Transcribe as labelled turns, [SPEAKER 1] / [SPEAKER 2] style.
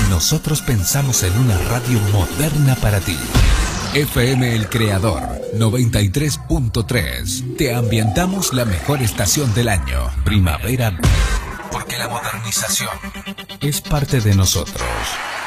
[SPEAKER 1] nosotros pensamos en una radio moderna para ti. FM El Creador 93.3. Te ambientamos la mejor estación del año, primavera, porque la modernización es parte de nosotros.